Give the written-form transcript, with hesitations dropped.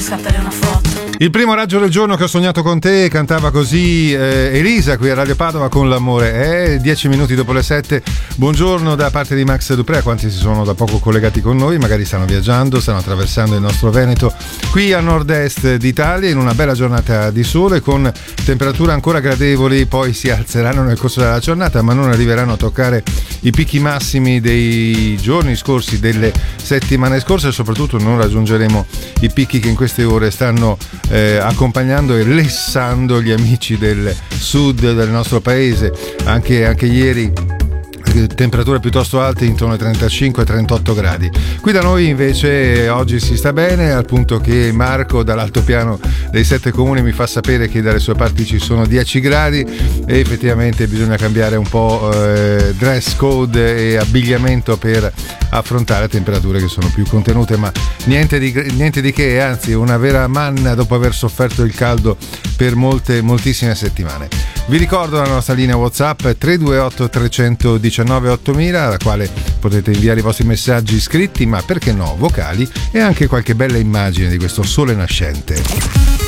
scattare una foto. Il primo raggio del giorno che ho sognato con te, cantava così Elisa qui a Radio Padova con l'amore. 10 minuti dopo le 7. Buongiorno da parte di Max Dupré a quanti si sono da poco collegati con noi, magari stanno viaggiando, stanno attraversando il nostro Veneto qui a nord-est d'Italia in una bella giornata di sole con temperature ancora gradevoli, poi si alzeranno nel corso della giornata ma non arriveranno a toccare i picchi massimi dei giorni scorsi, delle settimane scorse, e soprattutto non raggiungeremo i picchi che in queste ore stanno accompagnando e lessando gli amici del sud del nostro paese. Anche ieri temperature piuttosto alte, intorno ai 35-38 gradi. Qui da noi invece oggi si sta bene, al punto che Marco dall'altopiano dei 7 comuni mi fa sapere che dalle sue parti ci sono 10 gradi e effettivamente bisogna cambiare un po' dress code e abbigliamento per affrontare temperature che sono più contenute, ma niente di che, anzi una vera manna dopo aver sofferto il caldo per moltissime settimane. Vi ricordo la nostra linea WhatsApp 328 319 8000, alla quale potete inviare i vostri messaggi scritti, ma perché no, vocali, e anche qualche bella immagine di questo sole nascente.